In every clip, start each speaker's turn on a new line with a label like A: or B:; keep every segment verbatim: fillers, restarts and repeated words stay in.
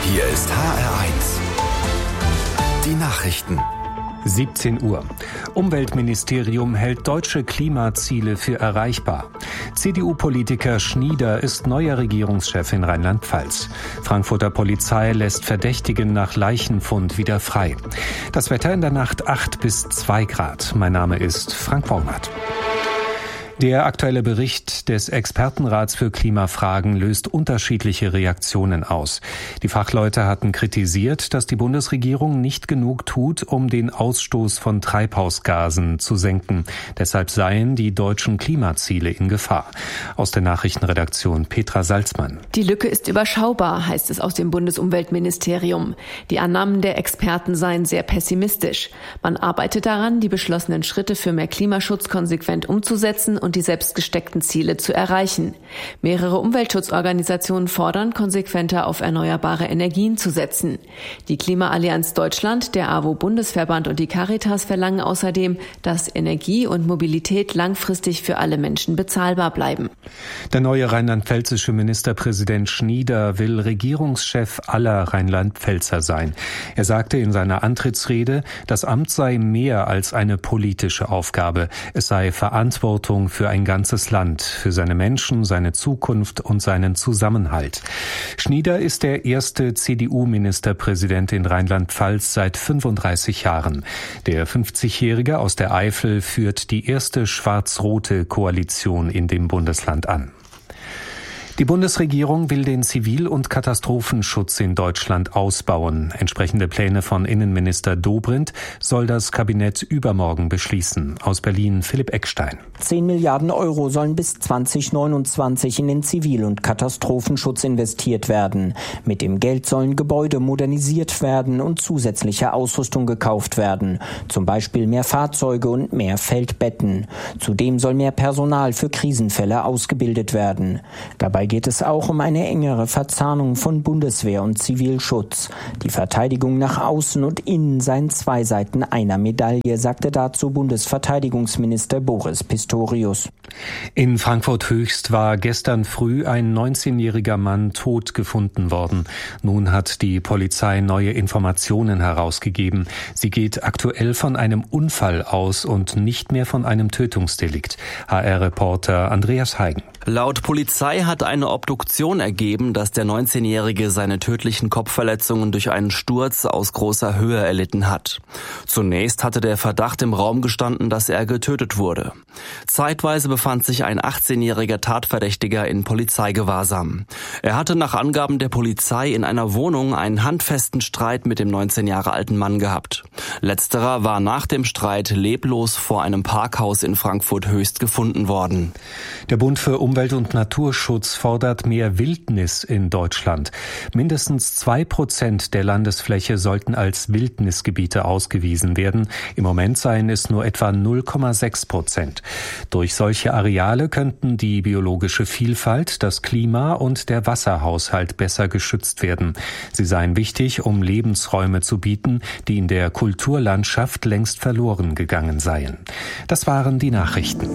A: Hier ist H R eins. Die Nachrichten.
B: siebzehn Uhr. Umweltministerium hält deutsche Klimaziele für erreichbar. C D U-Politiker Schnieder ist neuer Regierungschef in Rheinland-Pfalz. Frankfurter Polizei lässt Verdächtigen nach Leichenfund wieder frei. Das Wetter in der Nacht acht bis zwei Grad. Mein Name ist Frank Baumert. Der aktuelle Bericht des Expertenrats für Klimafragen löst unterschiedliche Reaktionen aus. Die Fachleute hatten kritisiert, dass die Bundesregierung nicht genug tut, um den Ausstoß von Treibhausgasen zu senken. Deshalb seien die deutschen Klimaziele in Gefahr. Aus der Nachrichtenredaktion Petra Salzmann.
C: Die Lücke ist überschaubar, heißt es aus dem Bundesumweltministerium. Die Annahmen der Experten seien sehr pessimistisch. Man arbeitet daran, die beschlossenen Schritte für mehr Klimaschutz konsequent umzusetzen und und die selbst gesteckten Ziele zu erreichen. Mehrere Umweltschutzorganisationen fordern, konsequenter auf erneuerbare Energien zu setzen. Die Klimaallianz Deutschland, der A W O-Bundesverband und die Caritas verlangen außerdem, dass Energie und Mobilität langfristig für alle Menschen bezahlbar bleiben.
B: Der neue rheinland-pfälzische Ministerpräsident Schnieder will Regierungschef aller Rheinland-Pfälzer sein. Er sagte in seiner Antrittsrede, das Amt sei mehr als eine politische Aufgabe. Es sei Verantwortung für für ein ganzes Land, für seine Menschen, seine Zukunft und seinen Zusammenhalt. Schnieder ist der erste C D U-Ministerpräsident in Rheinland-Pfalz seit fünfunddreißig Jahren. Der fünfzigjährige aus der Eifel führt die erste schwarz-rote Koalition in dem Bundesland an. Die Bundesregierung will den Zivil- und Katastrophenschutz in Deutschland ausbauen. Entsprechende Pläne von Innenminister Dobrindt soll das Kabinett übermorgen beschließen. Aus Berlin Philipp Eckstein.
D: Zehn Milliarden Euro sollen bis zwanzig neunundzwanzig in den Zivil- und Katastrophenschutz investiert werden. Mit dem Geld sollen Gebäude modernisiert werden und zusätzliche Ausrüstung gekauft werden. Zum Beispiel mehr Fahrzeuge und mehr Feldbetten. Zudem soll mehr Personal für Krisenfälle ausgebildet werden. Dabei geht es auch um eine engere Verzahnung von Bundeswehr und Zivilschutz. Die Verteidigung nach außen und innen seien zwei Seiten einer Medaille, sagte dazu Bundesverteidigungsminister Boris Pistorius.
B: In Frankfurt-Höchst war gestern früh ein neunzehnjähriger Mann tot gefunden worden. Nun hat die Polizei neue Informationen herausgegeben. Sie geht aktuell von einem Unfall aus und nicht mehr von einem Tötungsdelikt. H R-Reporter Andreas Heigen.
E: Laut Polizei hat eine Obduktion ergeben, dass der neunzehnjährige seine tödlichen Kopfverletzungen durch einen Sturz aus großer Höhe erlitten hat. Zunächst hatte der Verdacht im Raum gestanden, dass er getötet wurde. Zeitweise befand sich ein achtzehnjähriger Tatverdächtiger in Polizeigewahrsam. Er hatte nach Angaben der Polizei in einer Wohnung einen handfesten Streit mit dem neunzehn Jahre alten Mann gehabt. Letzterer war nach dem Streit leblos vor einem Parkhaus in Frankfurt-Höchst gefunden worden.
B: Der Bund für Umwelt- und Naturschutz fordert mehr Wildnis in Deutschland. Mindestens zwei Prozent der Landesfläche sollten als Wildnisgebiete ausgewiesen werden. Im Moment seien es nur etwa null Komma sechs Prozent. Durch solche Areale könnten die biologische Vielfalt, das Klima und der Wasserhaushalt besser geschützt werden. Sie seien wichtig, um Lebensräume zu bieten, die in der Kulturlandschaft längst verloren gegangen seien. Das waren die Nachrichten.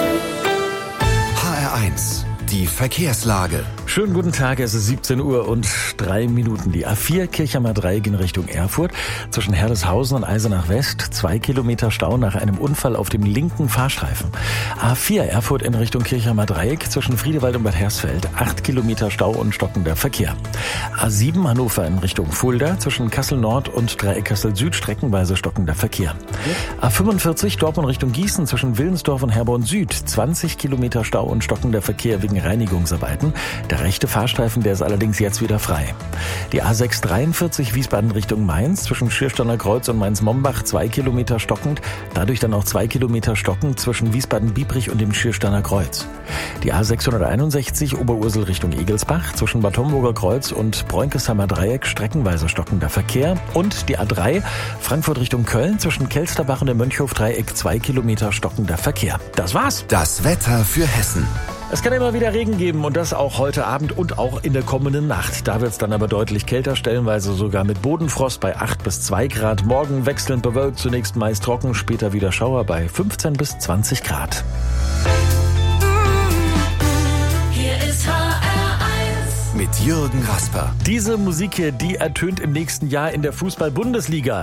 A: H R eins. Die Verkehrslage.
F: Schönen guten Tag, es ist siebzehn Uhr und drei Minuten. Die A vier Kirchheimer Dreieck in Richtung Erfurt. Zwischen Herdeshausen und Eisenach West. Zwei Kilometer Stau nach einem Unfall auf dem linken Fahrstreifen. A vier Erfurt in Richtung Kirchheimer Dreieck. Zwischen Friedewald und Bad Hersfeld. Acht Kilometer Stau und stockender Verkehr. A sieben Hannover in Richtung Fulda. Zwischen Kassel Nord und Dreieck Kassel Süd streckenweise stockender Verkehr. A fünfundvierzig Dortmund Richtung Gießen. Zwischen Willensdorf und Herborn Süd. zwanzig Kilometer Stau und stockender Verkehr wegen Reinigungsarbeiten. Der rechte Fahrstreifen, der ist allerdings jetzt wieder frei. Die A sechs dreiundvierzig Wiesbaden Richtung Mainz, zwischen Schiersteiner Kreuz und Mainz-Mombach zwei Kilometer stockend, dadurch dann auch zwei Kilometer stockend zwischen Wiesbaden-Biebrich und dem Schiersteiner Kreuz. Die A sechshunderteinundsechzig Oberursel Richtung Egelsbach, zwischen Bad Homburger Kreuz und Bräunkesheimer Dreieck streckenweise stockender Verkehr. Und die A drei Frankfurt Richtung Köln, zwischen Kelsterbach und dem Mönchhof-Dreieck zwei Kilometer stockender Verkehr. Das war's.
A: Das Wetter für Hessen.
F: Es kann immer wieder Regen geben und das auch heute Abend und auch in der kommenden Nacht. Da wird es dann aber deutlich kälter, stellenweise sogar mit Bodenfrost bei acht bis zwei Grad. Morgen wechselnd bewölkt, zunächst meist trocken, später wieder Schauer bei fünfzehn bis zwanzig Grad.
A: Mit mit Jürgen Rasper.
F: Diese Musik hier, die ertönt im nächsten Jahr in der Fußball-Bundesliga.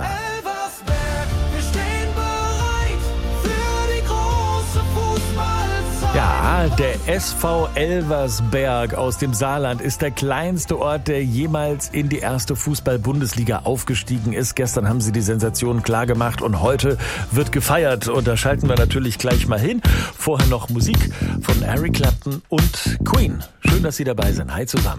F: Ja, der S V Elversberg aus dem Saarland ist der kleinste Ort, der jemals in die erste Fußball-Bundesliga aufgestiegen ist. Gestern haben sie die Sensation klar gemacht und heute wird gefeiert. Und da schalten wir natürlich gleich mal hin. Vorher noch Musik von Eric Clapton und Queen. Schön, dass Sie dabei sind. Hi zusammen.